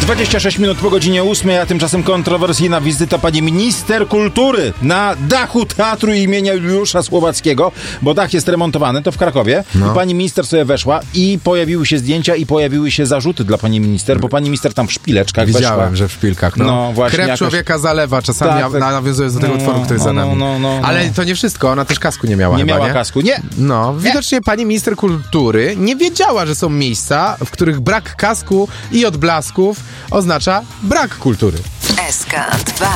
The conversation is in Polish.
26 minut po godzinie 8, a tymczasem kontrowersyjna wizyta pani minister kultury na dachu teatru imienia Juliusza Słowackiego, bo dach jest remontowany, to w Krakowie. I pani minister sobie weszła i pojawiły się zdjęcia i pojawiły się zarzuty dla pani minister, bo pani minister tam w szpileczkach Widziałem, weszła. że w szpilkach. Właśnie Krew jakoś... człowieka zalewa, czasami Tak. nawiązując do tego utworu, który za nami. Ale to nie wszystko, ona też kasku nie miała. Nie chyba, miała kasku, nie. Widocznie pani minister kultury nie wiedziała, że są miejsca, w których brak kasku i odblasków oznacza brak kultury. SK2